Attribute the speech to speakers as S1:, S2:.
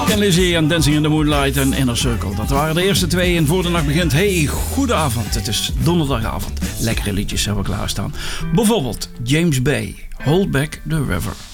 S1: Ken Lizzy en Dancing in the Moonlight en Inner Circle. Dat waren de eerste twee en voor de nacht begint. Hey, goedenavond. Het is donderdagavond. Lekkere liedjes hebben we klaarstaan. Bijvoorbeeld James Bay, Hold Back the River.